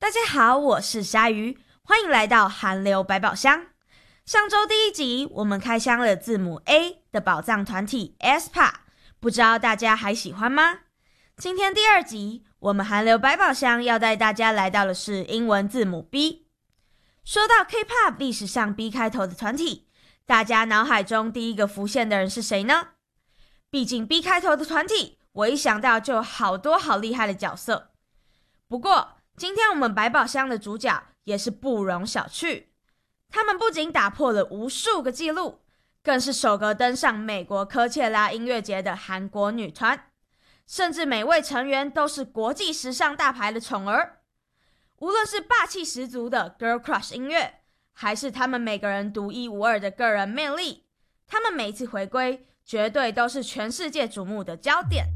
大家好，我是鲨鱼，欢迎来到韩流百宝箱。上周第一集，我们开箱了字母 A 的宝藏团体 aespa， 不知道大家还喜欢吗？今天第二集，我们韩流百宝箱要带大家来到的是英文字母 B。说到 K-pop 历史上 B 开头的团体，大家脑海中第一个浮现的人是谁呢？毕竟 B 开头的团体，我一想到就有好多好厉害的角色。不过今天我们百宝箱的主角也是不容小觑，他们不仅打破了无数个纪录，更是首个登上美国科切拉音乐节的韩国女团，甚至每位成员都是国际时尚大牌的宠儿。无论是霸气十足的 Girl Crush 音乐，还是他们每个人独一无二的个人魅力，他们每一次回归绝对都是全世界瞩目的焦点。